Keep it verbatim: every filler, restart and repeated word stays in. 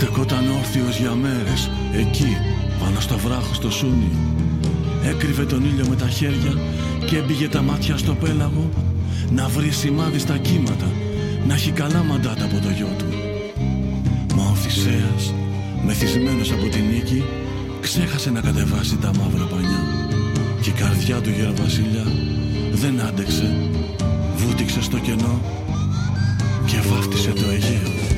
Στεκόταν όρθιος για μέρες, εκεί, πάνω στο βράχο στο σούνι. Έκρυβε τον ήλιο με τα χέρια και έμπηγε τα μάτια στο πέλαγο να βρει σημάδι στα κύματα, να έχει καλά μαντάτα από το γιο του. Μα ο Θησέας, μεθυσμένος από την νίκη, ξέχασε να κατεβάσει τα μαύρα πανιά. Και η καρδιά του γεροβασίλια δεν άντεξε, βούτυξε στο κενό και βάφτισε το Αιγαίο.